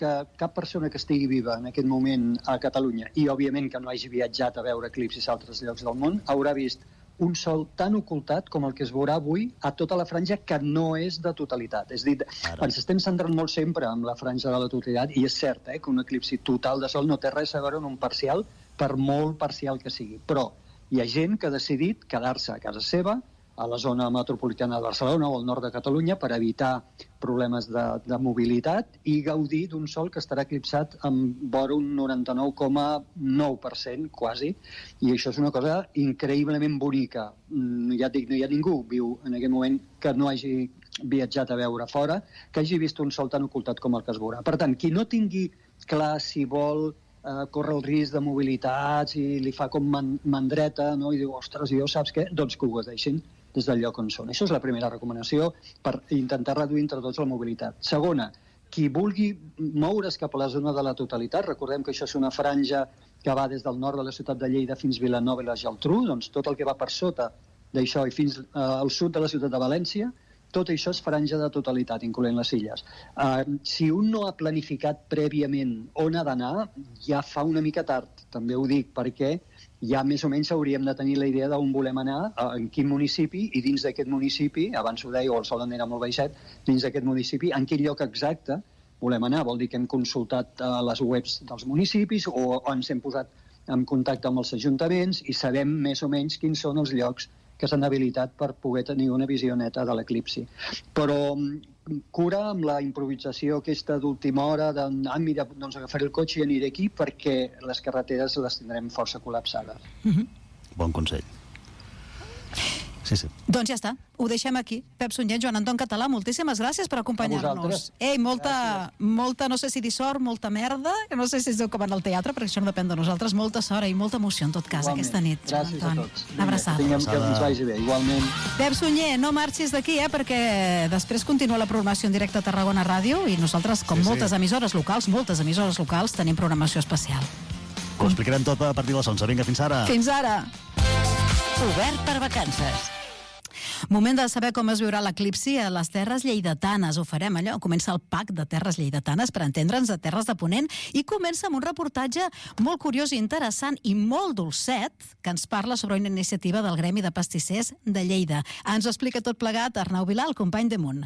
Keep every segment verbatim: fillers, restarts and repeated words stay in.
que cap persona que estigui viva en aquest moment a Catalunya, i òbviament que no hagi viatjat a veure eclipsis a altres llocs del món, haurà vist un sol tan ocultat com el que es veurà avui a tota la franja que no és de totalitat. És a dir, ens estem centrant molt sempre en la franja de la totalitat, i és cert eh, que un eclipsi total de sol no té res a veure amb un parcial, per molt parcial que sigui. Però hi ha gent que ha decidit quedar-se a casa seva, a la zona metropolitana de Barcelona o al nord de Catalunya, per evitar problemes de, de mobilitat i gaudir d'un sol que estarà eclipsat amb vora un noranta-nou coma nou per cent, quasi, i això és una cosa increïblement bonica. Ja et dic, no hi ha ningú viu en aquest moment que no hagi viatjat a veure fora, que hagi vist un sol tan ocultat com el que es veurà. Per tant, qui no tingui clar si vol Uh, corre el risc de mobilitat, si li fa com man mandreta, no? I diu, ostres, jo saps què? Doncs que ho gaudeixin des del lloc on són. Això és la primera recomanació per intentar reduir entre tots la mobilitat. Segona, qui vulgui moure's cap a la zona de la totalitat, recordem que això és una franja que va des del nord de la ciutat de Lleida fins Vilanova i la Geltrú, doncs tot el que va per sota d'això i fins uh, al sud de la ciutat de València, tot això és franja de totalitat, incloent les illes. Uh, si un no ha planificat prèviament on ha d'anar, ja fa una mica tard, també ho dic, perquè ja més o menys hauríem de tenir la idea d'on volem anar, en quin municipi, i dins d'aquest municipi, abans ho deia, o el sol era molt baixet, dins d'aquest municipi, en quin lloc exacte volem anar. Vol dir que hem consultat uh, les webs dels municipis o ens hem posat en contacte amb els ajuntaments i sabem més o menys quins són els llocs que s'han habilitat per poder tenir una visió neta de l'eclipsi. Però cura amb la improvisació aquesta d'última hora, de, ah, mira, doncs agafaré el cotxe i aniré aquí, perquè les carreteres les tindrem força col·lapsades. Mm-hmm. Bon consell. Sí, sí. Doncs ja està, ho deixem aquí. Pep Sunyer, Joan Anton Català, moltíssimes gràcies per acompanyar-nos. Ei, molta, molta, no sé si dir sort, molta merda, no sé si es diu com en el teatre, perquè això no depèn de nosaltres, molta sort i molta emoció en tot cas. Igualment. Aquesta nit, Joan Gràcies Anton. A tots. Una abraçada. Tinguem que ens vagi bé, igualment. Pep Sunyer, no marxis d'aquí, eh, perquè després continua la programació en directe a Tarragona Ràdio i nosaltres, com sí, moltes sí. emissores locals, moltes emissores locals, tenim programació especial. Ho explicarem tot a partir de les onze. Vinga, fins ara. Fins ara. Obert per vacances. Moment de saber com es viurà l'eclipsi a les terres lleidatanes. Ho farem allò. Comença el pack de terres lleidatanes per entendre'ns de terres de Ponent i comença amb un reportatge molt curiós i interessant i molt dolcet que ens parla sobre una iniciativa del Gremi de Pastissers de Lleida. Ens ho explica tot plegat Arnau Vilà, el company de Munt.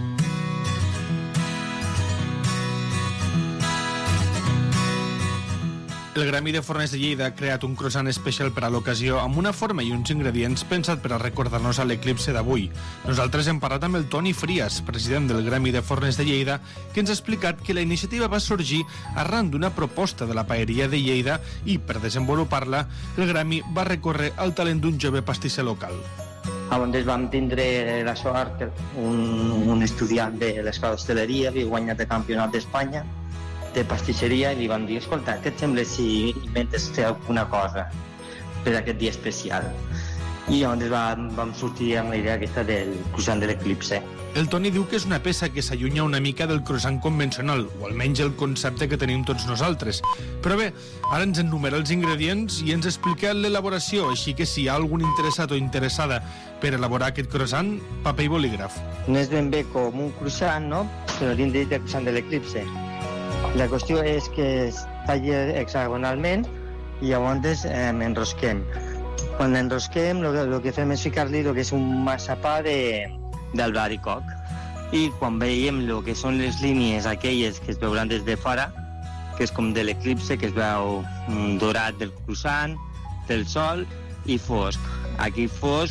El Gremi de Forners de Lleida ha creat un croissant especial per a l'ocasió amb una forma i uns ingredients pensat per a recordar-nos a l'eclipse d'avui. Nosaltres hem parlat amb el Toni Frias, president del Gremi de Forners de Lleida, que ens ha explicat que la iniciativa va sorgir arran d'una proposta de la paeria de Lleida i, per desenvolupar-la, el Gremi va recórrer al talent d'un jove pastisser local. On vam tindre la sort que un, un estudiant de l'escola d'hostaleria havia guanyat el campionat d'Espanya de pastisseria i li van dir, escolta, què et sembla si inventes fer alguna cosa per aquest dia especial? I llavors vam, vam sortir amb la idea aquesta del croissant de l'eclipse. El Toni diu que és una peça que s'allunya una mica del croissant convencional, o almenys el concepte que tenim tots nosaltres. Però bé, ara ens enumera els ingredients i ens explica l'elaboració, així que si hi ha algun interessat o interessada per elaborar aquest croissant, paper i bolígraf. No és ben bé com un croissant, no? Però hauríem de dir el croissant de l'eclipse. La qüestió és que es talla hexagonalment i llavors eh, enrosquem. Quan l'enrosquem, el que fem és ficar-li el que és un massapà d'albaricoc. I quan veiem el que són les línies aquelles que es veuran des de fora, que és com de l'eclipse, que es veu un dorat del croissant, del sol i fosc. Aquí fosc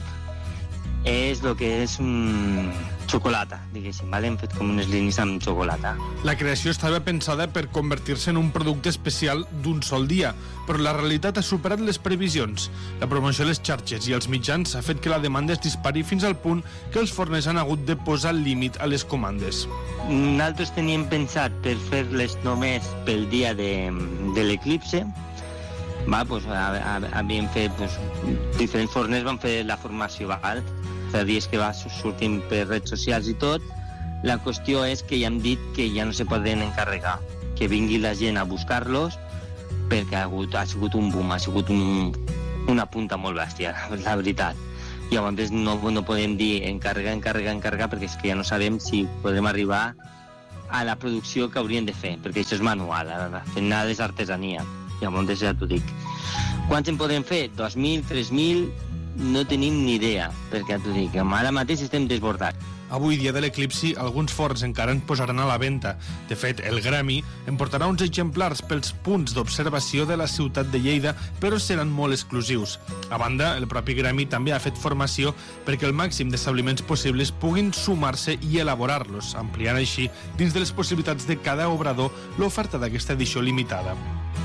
és el que és un xocolata, diguéssim, vale? Hem fet com unes línies amb xocolata. La creació estava pensada per convertir-se en un producte especial d'un sol dia, però la realitat ha superat les previsions. La promoció a les xarxes i els mitjans ha fet que la demanda es dispari fins al punt que els forners han hagut de posar límit a les comandes. Nosaltres teníem pensat per fer-les només pel dia de, de l'eclipse. Va, pues, havíem fet, pues, diferents forners van fer la formació, val? Fa dies que va sortint per redes socials i tot. La qüestió és que ja hem dit que ja no se poden encarregar, que vingui la gent a buscar-los, perquè ha, hagut, ha sigut un boom, ha sigut un, una punta molt bèstia, la veritat. Llavors no, no podem dir encarregar, encarregar, encarregar, perquè és que ja no sabem si podem arribar a la producció que haurien de fer, perquè això és manual, al final és artesania. Llavors ja t'ho dic. Quants en podem fer? dos mil, tres mil, no tenim ni idea, perquè t'ho dic, ara mateix estem desbordats. Avui, dia de l'eclipsi, alguns forns encara en posaran a la venda. De fet, el Gremi en portarà uns exemplars pels punts d'observació de la ciutat de Lleida, però seran molt exclusius. A banda, el propi Gremi també ha fet formació perquè el màxim d'establiments possibles puguin sumar-se i elaborar-los, ampliant així, dins de les possibilitats de cada obrador, l'oferta d'aquesta edició limitada.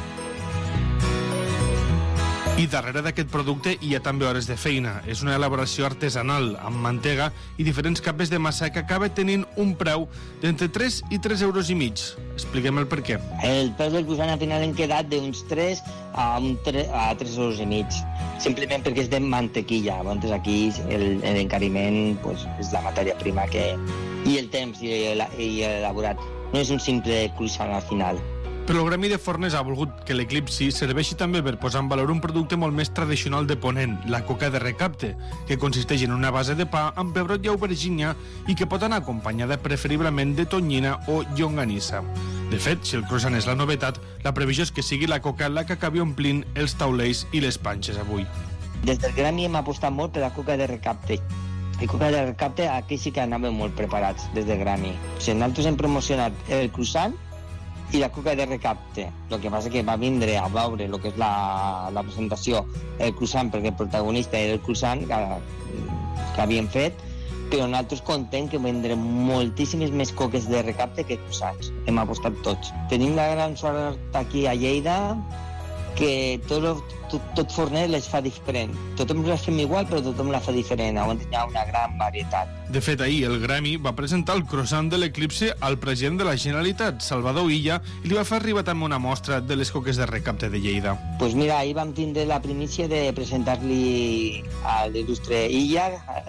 I darrere d'aquest producte hi ha també hores de feina. És una elaboració artesanal, amb mantega i diferents capes de massa que acaba tenint un preu d'entre tres i tres euros i mig. Expliquem el per què. El preu del croissant al final hem quedat d'uns tres a, un tre, a tres euros i mig, simplement perquè és de mantequilla. Llavors aquí l'encariment pues, és la matèria prima que... i el temps i elaborat. No és un simple croissant al final. Però el Gremi de Fornes ha volgut que l'eclipsi serveixi també per posar en valor un producte molt més tradicional de Ponent, la coca de recapte, que consisteix en una base de pa amb pebrot i aubergínia i que pot anar acompanyada preferiblement de tonyina o llonganissa. De fet, si el croissant és la novetat, la previsió és que sigui la coca la que acabi omplint els taulells i les panxes avui. Des del Gremi hem apostat molt per la coca de recapte. La coca de recapte aquí sí que anàvem molt preparats des del Gremi. O sigui, nosaltres hem promocionat el croissant i la coca de recapte. El que passa que va vindre a veure el que és la, la presentació, el croissant, perquè el protagonista era el croissant que, que havíem fet, però nosaltres contem que vendrem moltíssimes més coques de recapte que croissants. Hem apostat tots. Tenim la gran sort aquí a Lleida que tot, tot, tot forner les fa diferent. Tothom les fem igual, però tothom la fa diferent. On hi ha una gran varietat. De fet, ahir el Gremi va presentar el croissant de l'eclipsi al president de la Generalitat, Salvador Illa, i li va fer arribar també una mostra de les coques de recapte de Lleida. Pues mira, ahir vam tindre la primícia de presentar-li a l'il·lustre Illa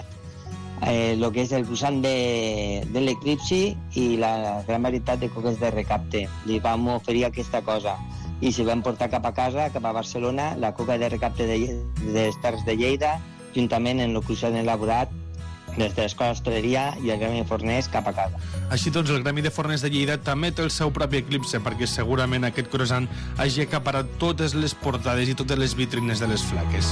eh, el que és el croissant de, de l'eclipsi i la gran varietat de coques de recapte. Li vam oferir aquesta cosa. I si vam portar cap a casa, cap a Barcelona, la coca de recapte de, de les Terres de Lleida, juntament amb el croissant elaborat des de l'Escola d'Hostaleria i el Gremi de Forners cap a casa. Així doncs, el Gremi de Forners de Lleida també té el seu propi eclipse, perquè segurament aquest croissant hagi acaparat totes les portades i totes les vitrines de les flaques.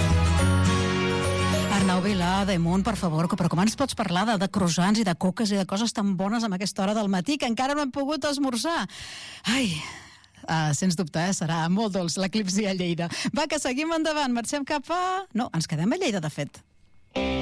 Arnau Vilà, damunt, per favor, però com ens pots parlar de, de croissants i de coques i de coses tan bones a aquesta hora del matí que encara no hem pogut esmorzar? Ai... Uh, sens dubte, eh? Serà molt dolç l'eclipsi a Lleida. Va, que seguim endavant, marxem cap a... No, ens quedem a Lleida, de fet.